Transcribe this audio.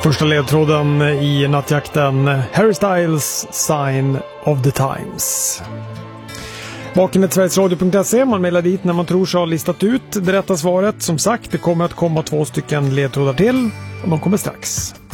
Första ledtråden i nattjakten, Harry Styles, Sign of the Times. Vakenet.sverigesradio.se, man mejlar dit när man tror sig ha listat ut det rätta svaret. Som sagt, det kommer att komma 2 ledtrådar till och de kommer strax.